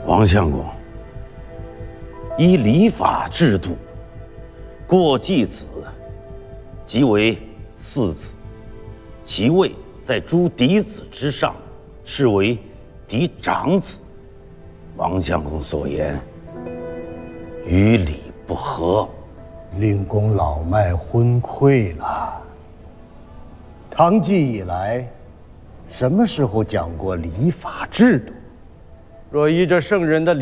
王相公，依礼法制度，过继子即为嗣子，其位在诸嫡子之上，是为嫡长子。王相公所言与理不合， 令公老迈昏聩了。唐继以来，什么时候讲过礼法制度？若依着圣人的礼